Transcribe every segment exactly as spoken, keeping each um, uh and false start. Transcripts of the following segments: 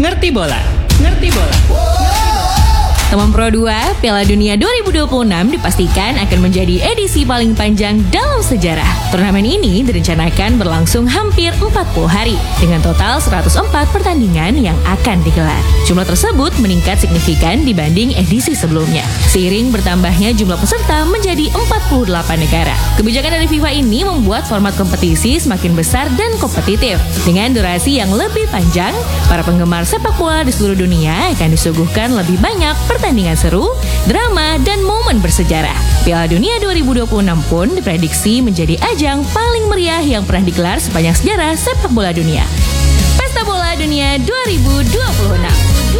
ngerti bola, ngerti bola. Teman Pro dua, Piala Dunia dua ribu dua puluh enam dipastikan akan menjadi edisi paling panjang dalam sejarah. Turnamen ini direncanakan berlangsung hampir empat puluh hari, dengan total seratus empat pertandingan yang akan digelar. Jumlah tersebut meningkat signifikan dibanding edisi sebelumnya, seiring bertambahnya jumlah peserta menjadi empat puluh delapan negara. Kebijakan dari FIFA ini membuat format kompetisi semakin besar dan kompetitif. Dengan durasi yang lebih panjang, para penggemar sepak bola di seluruh dunia akan disuguhkan lebih banyak pertandingan seru, drama, dan momen bersejarah. Piala Dunia dua ribu dua puluh enam pun diprediksi menjadi ajang paling meriah yang pernah digelar sepanjang sejarah sepak bola dunia. Pesta Bola Dunia dua ribu dua puluh enam.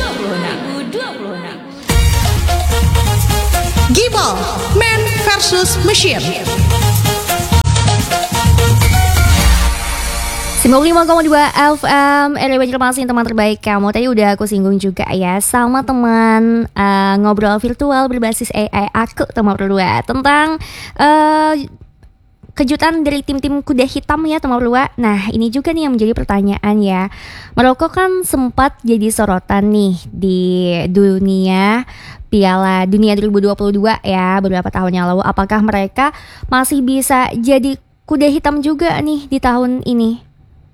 Gibol, Man versus Machine. sembilan puluh lima koma dua F M R W Banjarmasin, teman terbaik kamu. Tadi udah aku singgung juga ya sama teman uh, ngobrol virtual berbasis A I aku, teman berdua, tentang uh, kejutan dari tim-tim kuda hitam ya, teman berdua. Nah, ini juga nih yang menjadi pertanyaan ya. Maroko kan sempat jadi sorotan nih di dunia Piala Dunia dua ribu dua puluh dua ya, beberapa tahun yang lalu. Apakah mereka masih bisa jadi kuda hitam juga nih di tahun ini?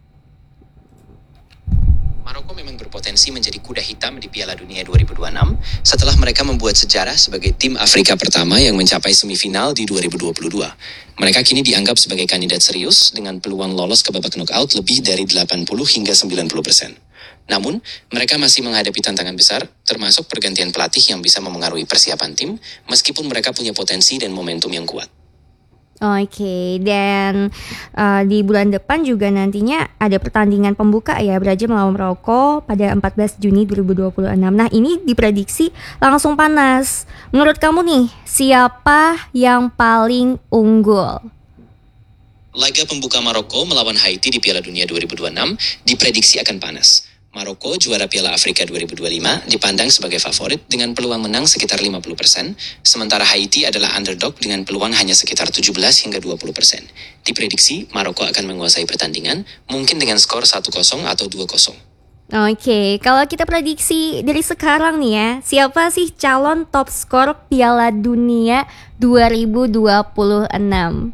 Maroko memang berpotensi menjadi kuda hitam di Piala Dunia dua ribu dua puluh enam setelah mereka membuat sejarah sebagai tim Afrika pertama yang mencapai semifinal di dua ribu dua puluh dua. Mereka kini dianggap sebagai kandidat serius dengan peluang lolos ke babak knockout lebih dari delapan puluh hingga sembilan puluh persen. Namun, mereka masih menghadapi tantangan besar, termasuk pergantian pelatih yang bisa memengaruhi persiapan tim, meskipun mereka punya potensi dan momentum yang kuat. Oke, okay, dan uh, di bulan depan juga nantinya ada pertandingan pembuka ya, Brazil melawan Maroko pada empat belas Juni dua ribu dua puluh enam. Nah, ini diprediksi langsung panas. Menurut kamu nih, siapa yang paling unggul? Laga pembuka Maroko melawan Haiti di Piala Dunia dua ribu dua puluh enam diprediksi akan panas. Maroko, juara Piala Afrika dua ribu dua puluh lima, dipandang sebagai favorit dengan peluang menang sekitar lima puluh persen, sementara Haiti adalah underdog dengan peluang hanya sekitar tujuh belas hingga dua puluh persen. Diprediksi Maroko akan menguasai pertandingan, mungkin dengan skor satu kosong atau dua kosong. Oke, kalau kita prediksi dari sekarang nih ya, siapa sih calon top skor Piala Dunia dua ribu dua puluh enam?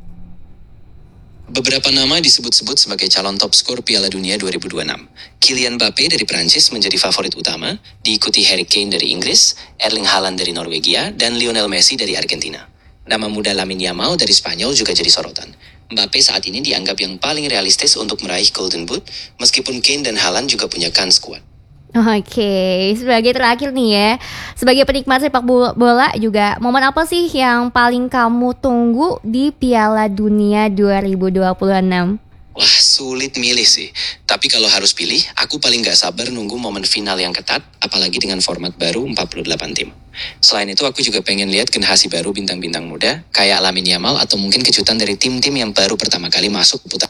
Beberapa nama disebut-sebut sebagai calon top skor Piala Dunia dua ribu dua puluh enam. Kylian Mbappe dari Prancis menjadi favorit utama, diikuti Harry Kane dari Inggris, Erling Haaland dari Norwegia, dan Lionel Messi dari Argentina. Nama muda Lamine Yamal dari Spanyol juga jadi sorotan. Mbappe saat ini dianggap yang paling realistis untuk meraih Golden Boot, meskipun Kane dan Haaland juga punya kans kuat. Oke, sebagai terakhir nih ya, sebagai penikmat sepak bola juga, momen apa sih yang paling kamu tunggu di Piala Dunia dua ribu dua puluh enam? Wah, sulit milih sih. Tapi kalau harus pilih, aku paling gak sabar nunggu momen final yang ketat, apalagi dengan format baru empat puluh delapan tim. Selain itu, aku juga pengen lihat generasi baru bintang-bintang muda, kayak Lamine Yamal atau mungkin kejutan dari tim-tim yang baru pertama kali masuk putaran.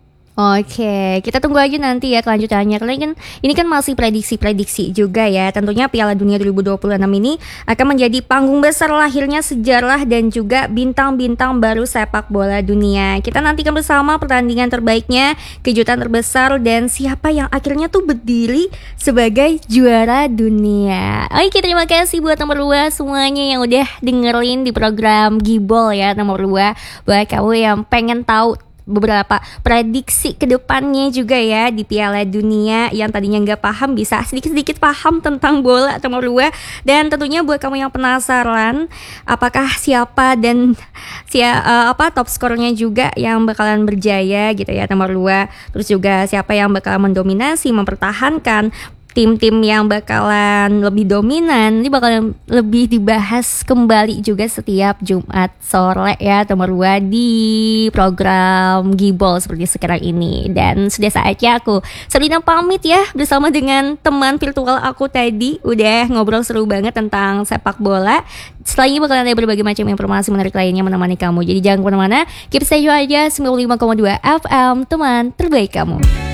Oke, kita tunggu aja nanti ya kelanjutannya. Karena kan ini kan masih prediksi-prediksi juga ya. Tentunya Piala Dunia dua ribu dua puluh enam ini akan menjadi panggung besar lahirnya sejarah dan juga bintang-bintang baru sepak bola dunia. Kita nantikan bersama pertandingan terbaiknya, kejutan terbesar, dan siapa yang akhirnya tuh berdiri sebagai juara dunia. Oke, terima kasih buat nomor dua semuanya yang udah dengerin di program Gibol ya, nomor dua. Buat kamu yang pengen tahu beberapa prediksi kedepannya juga ya di Piala Dunia, yang tadinya nggak paham bisa sedikit-sedikit paham tentang bola nomor dua. Dan tentunya buat kamu yang penasaran apakah siapa dan siapa uh, apa top skornya juga yang bakalan berjaya gitu ya nomor dua, terus juga siapa yang bakalan mendominasi mempertahankan tim-tim yang bakalan lebih dominan, ini bakalan lebih dibahas kembali juga setiap Jumat sore ya nomor dua di program Gibol seperti sekarang ini. Dan sudah saatnya aku Sabrina pamit ya bersama dengan teman virtual aku tadi. Udah ngobrol seru banget tentang sepak bola. Setelah ini bakalan ada berbagai macam informasi menarik lainnya menemani kamu. Jadi jangan kemana-mana, keep stay aja sembilan puluh lima koma dua F M, teman terbaik kamu.